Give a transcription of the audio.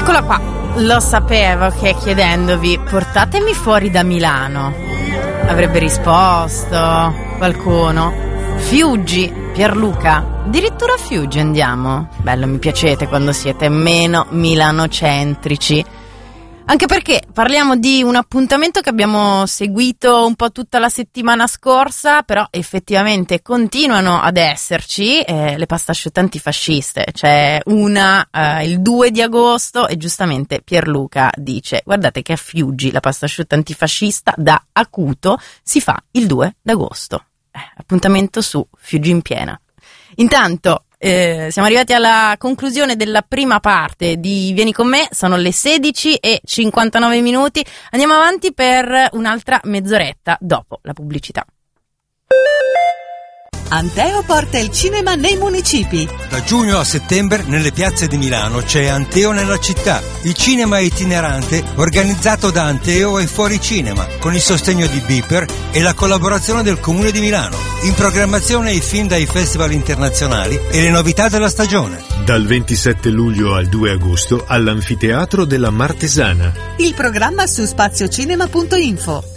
Eccola qua, lo sapevo che chiedendovi portatemi fuori da Milano avrebbe risposto qualcuno. Fiuggi, Pierluca, addirittura a Fiuggi andiamo. Bello, mi piacete quando siete meno milanocentrici. Anche perché parliamo di un appuntamento che abbiamo seguito un po' tutta la settimana scorsa, però effettivamente continuano ad esserci le pastasciutte antifasciste. C'è una il 2 di agosto e giustamente Pierluca dice: guardate che a Fiuggi la pastasciutta antifascista da Acuto si fa il 2 d'agosto. Appuntamento su Fiuggi in piena. Intanto siamo arrivati alla conclusione della prima parte di Vieni con me, sono le 16:59. Andiamo avanti per un'altra mezz'oretta dopo la pubblicità. Anteo porta il cinema nei municipi. Da giugno a settembre nelle piazze di Milano c'è Anteo nella città, il cinema itinerante organizzato da Anteo e Fuori Cinema, con il sostegno di Beeper e la collaborazione del Comune di Milano. In programmazione i film dai festival internazionali e le novità della stagione. Dal 27 luglio al 2 agosto all'Anfiteatro della Martesana. Il programma su spaziocinema.info.